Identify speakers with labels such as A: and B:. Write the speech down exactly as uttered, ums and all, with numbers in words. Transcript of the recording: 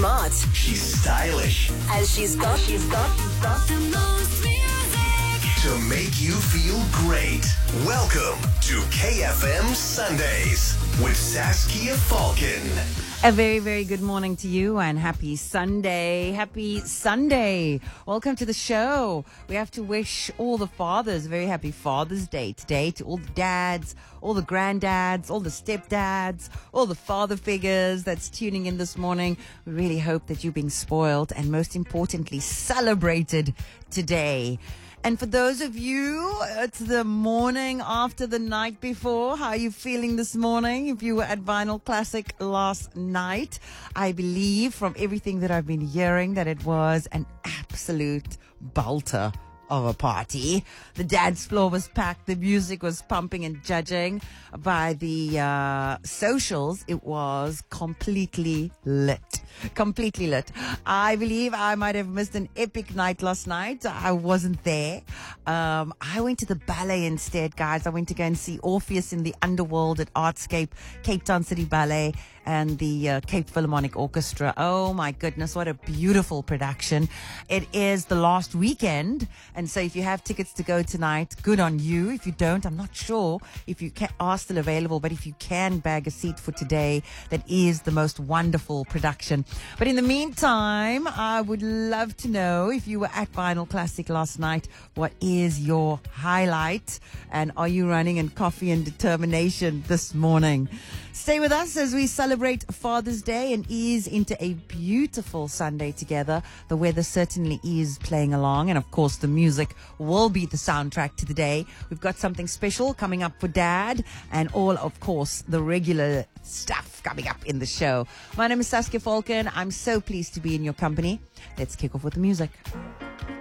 A: smart.
B: She's stylish.
A: And she's got, she's got, she's got the most music.
B: To make you feel great. Welcome to K F M Sundays with Saskia Falcon.
C: A very, very good morning to you and happy Sunday. Happy Sunday. Welcome to the show. We have to wish all the fathers a very happy Father's Day today, to all the dads, all the granddads, all the stepdads, all the father figures that's tuning in this morning. We really hope that you're being spoiled and most importantly celebrated today. And for those of you, it's the morning after the night before. How are you feeling this morning? If you were at Vinyl Classic last night, I believe from everything that I've been hearing that it was an absolute belter of a party. The dance floor was packed. The music was pumping, and judging by the uh, socials, it was completely lit. Completely lit. I believe I might have missed an epic night last night. I wasn't there. Um, I went to the ballet instead, guys. I went to go and see Orpheus in the Underworld at Artscape, Cape Town City Ballet, and the uh, Cape Philharmonic Orchestra. Oh my goodness, what a beautiful production. It is the last weekend, and so if you have tickets to go tonight, good on you. If you don't, I'm not sure if you can, are still available, but if you can bag a seat for today, that is the most wonderful production. But in the meantime, I would love to know if you were at Vinyl Classic last night, what is your highlight, and are you running in coffee and determination this morning? Stay with us as we celebrate Father's Day and ease into a beautiful Sunday together. The weather certainly is playing along, and of course the music will be the soundtrack to the day. We've got something special coming up for Dad, and all, of course, the regular stuff coming up in the show. My name is Saskia Falcon. I'm so pleased to be in your company. Let's kick off with the music.